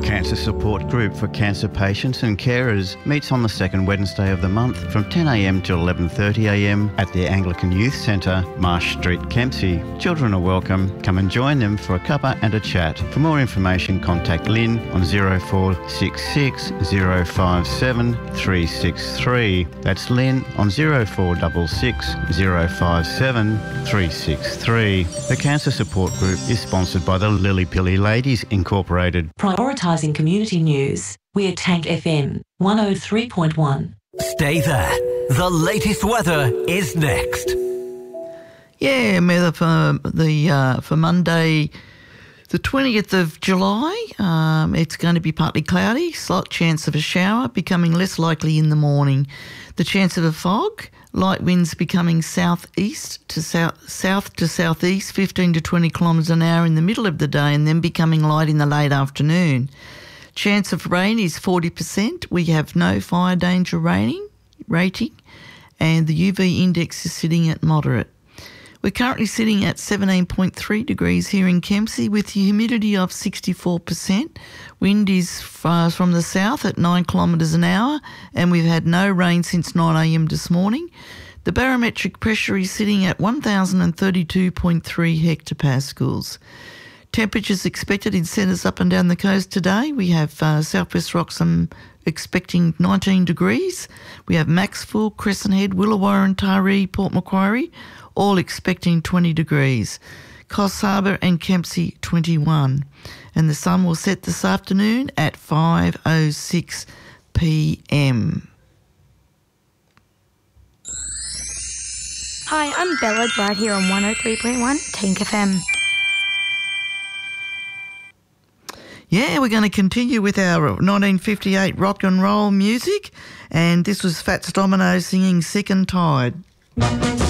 Cancer Support Group for Cancer Patients and Carers meets on the second Wednesday of the month from 10am till 11:30am at the Anglican Youth Centre, Marsh Street, Kempsey. Children are welcome. Come and join them for a cuppa and a chat. For more information, contact Lynn on 0466 057 363. That's Lynn on 0466 057 363. The Cancer Support Group is sponsored by the Lily Pilly Ladies Incorporated. Prioritising community news. We're Tank FM 103.1. Stay there. The latest weather is next. Yeah, weather for Monday, the 20th of July. It's going to be partly cloudy, slight chance of a shower, becoming less likely in the morning. The chance of a fog, light winds becoming southeast to south to southeast, 15 to 20 kilometres an hour in the middle of the day, and then becoming light in the late afternoon. Chance of rain is 40%. We have no fire danger rating, and the UV index is sitting at moderate. We're currently sitting at 17.3 degrees here in Kempsey with humidity of 64%. Wind is from the south at 9 kilometres an hour, and we've had no rain since 9am this morning. The barometric pressure is sitting at 1,032.3 hectopascals. Temperatures expected in centres up and down the coast today. We have Southwest Roxham expecting 19 degrees. We have Maxville, Crescent Head, Willawarra, Taree, Port Macquarie, all expecting 20 degrees. Coffs Harbour and Kempsey 21. And the sun will set this afternoon at 5:06 p.m. Hi, I'm Bella right here on 103.1 Tank FM. Yeah, we're going to continue with our 1958 rock and roll music, and this was Fats Domino singing Sick and Tired.